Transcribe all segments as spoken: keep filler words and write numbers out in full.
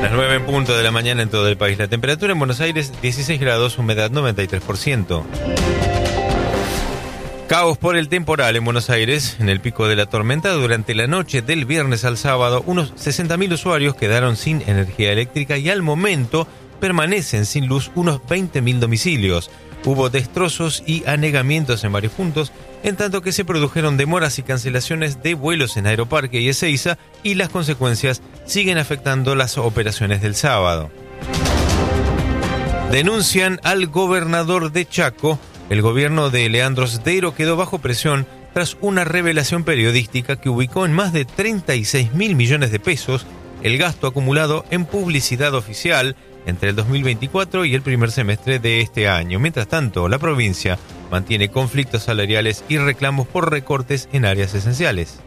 Las nueve en punto de la mañana en todo el país. La temperatura en Buenos Aires dieciséis grados, humedad noventa y tres por ciento. Caos por el temporal en Buenos Aires. En el pico de la tormenta, durante la noche del viernes al sábado, unos sesenta mil usuarios quedaron sin energía eléctrica y al momento permanecen sin luz unos veinte mil domicilios. Hubo destrozos y anegamientos en varios puntos, en tanto que se produjeron demoras y cancelaciones de vuelos en Aeroparque y Ezeiza, y las consecuencias siguen afectando las operaciones del sábado. Denuncian al gobernador de Chaco. El gobierno de Leandro Sdero quedó bajo presión tras una revelación periodística que ubicó en más de treinta y seis mil millones de pesos el gasto acumulado en publicidad oficial entre el dos mil veinticuatro y el primer semestre de este año. Mientras tanto, la provincia mantiene conflictos salariales y reclamos por recortes en áreas esenciales.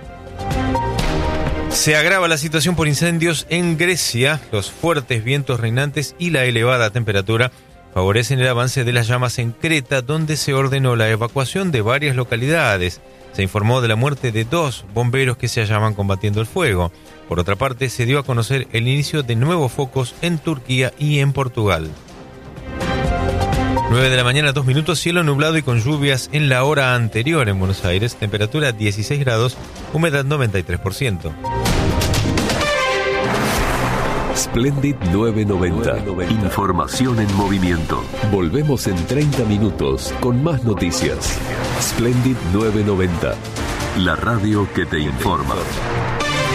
Se agrava la situación por incendios en Grecia. Los fuertes vientos reinantes y la elevada temperatura favorecen el avance de las llamas en Creta, donde se ordenó la evacuación de varias localidades. Se informó de la muerte de dos bomberos que se hallaban combatiendo el fuego. Por otra parte, se dio a conocer el inicio de nuevos focos en Turquía y en Portugal. nueve de la mañana, dos minutos, cielo nublado y con lluvias en la hora anterior en Buenos Aires. Temperatura dieciséis grados, humedad noventa y tres por ciento. Splendid novecientos noventa. Información en movimiento. Volvemos en treinta minutos con más noticias. Splendid novecientos noventa. La radio que te informa.